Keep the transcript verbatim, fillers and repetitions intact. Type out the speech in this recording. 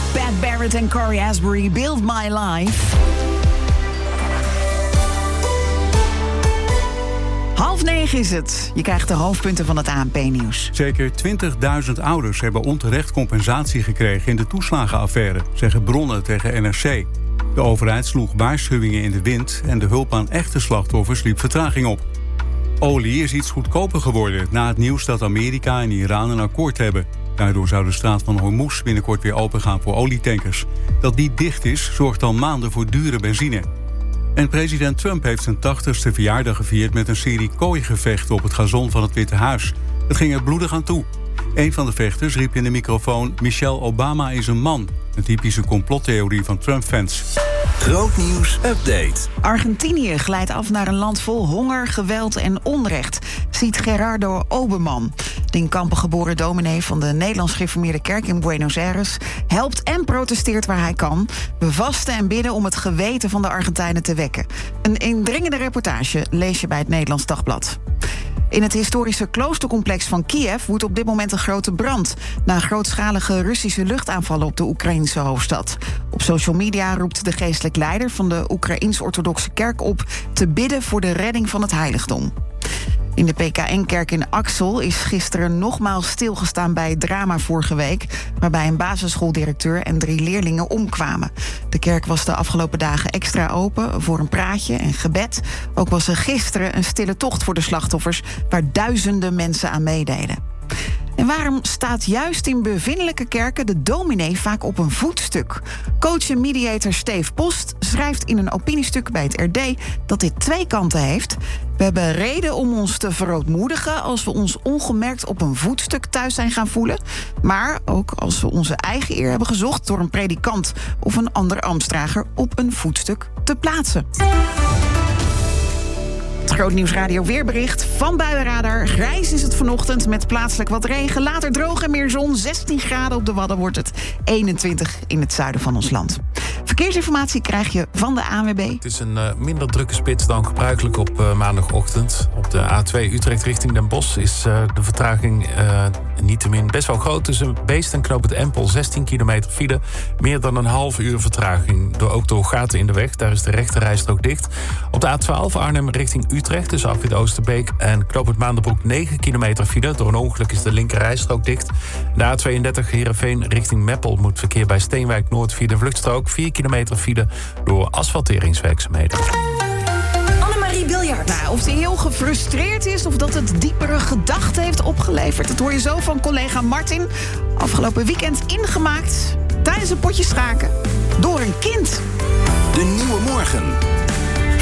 Pat Barrett en Corey Asbury, Build My Life. Half negen is het. Je krijgt de hoofdpunten van het A N P-nieuws. Zeker twintigduizend ouders hebben onterecht compensatie gekregen in de toeslagenaffaire, zeggen bronnen tegen N R C. De overheid sloeg waarschuwingen in de wind en de hulp aan echte slachtoffers liep vertraging op. Olie is iets goedkoper geworden na het nieuws dat Amerika en Iran een akkoord hebben. Daardoor zou de straat van Hormuz binnenkort weer opengaan voor olietankers. Dat die dicht is, zorgt al maanden voor dure benzine. En president Trump heeft zijn tachtigste verjaardag gevierd met een serie kooigevechten op het gazon van het Witte Huis. Het ging er bloedig aan toe. Een van de vechters riep in de microfoon: Michelle Obama is een man. Een typische complottheorie van Trump-fans. Grootnieuws update. Argentinië glijdt af naar een land vol honger, geweld en onrecht, ziet Gerardo Oberman. De in Kampen geboren dominee van de Nederlands Gereformeerde Kerk in Buenos Aires helpt en protesteert waar hij kan. We vasten en bidden om het geweten van de Argentijnen te wekken. Een indringende reportage lees je bij het Nederlands Dagblad. In het historische kloostercomplex van Kiev woedt op dit moment een grote brand na grootschalige Russische luchtaanvallen op de Oekraïnse hoofdstad. Op social media roept de geestelijk leider van de Oekraïens-orthodoxe kerk op te bidden voor de redding van het heiligdom. In de P K N-kerk in Axel is gisteren nogmaals stilgestaan bij het drama vorige week, waarbij een basisschooldirecteur en drie leerlingen omkwamen. De kerk was de afgelopen dagen extra open voor een praatje en gebed. Ook was er gisteren een stille tocht voor de slachtoffers, waar duizenden mensen aan meededen. En waarom staat juist in bevindelijke kerken de dominee vaak op een voetstuk? Coach en mediator Steve Post schrijft in een opiniestuk bij het R D dat dit twee kanten heeft. We hebben reden om ons te verootmoedigen als we ons ongemerkt op een voetstuk thuis zijn gaan voelen. Maar ook als we onze eigen eer hebben gezocht door een predikant of een ander ambtsdrager op een voetstuk te plaatsen. Grootnieuws Radio weerbericht van Buienradar. Grijs is het vanochtend met plaatselijk wat regen. Later droog en meer zon. zestien graden op de Wadden wordt het. eenentwintig in het zuiden van ons land. Verkeersinformatie krijg je van de A N W B. Het is een uh, minder drukke spits dan gebruikelijk op uh, maandagochtend. Op de A twee Utrecht richting Den Bosch is uh, de vertraging uh, niettemin best wel groot. Tussen Beest en Knoop het Empel zestien kilometer file. Meer dan een half uur vertraging. Door, ook door gaten in de weg. Daar is de rechte rijstrook dicht. Op de A twaalf Arnhem richting Utrecht tussen Afrit Oosterbeek en Knoop het Maanderbroek negen kilometer file. Door een ongeluk is de linker rijstrook dicht. De A tweeëndertig Heerenveen richting Meppel moet verkeer bij Steenwijk Noord via de vluchtstrook. vier kilometer file door asfalteringswerkzaamheden. Annemarie Biljart. Nou, of ze heel gefrustreerd is of dat het diepere gedachten heeft opgeleverd, dat hoor je zo van collega Martin. Afgelopen weekend ingemaakt tijdens een potje schaken door een kind. De Nieuwe Morgen.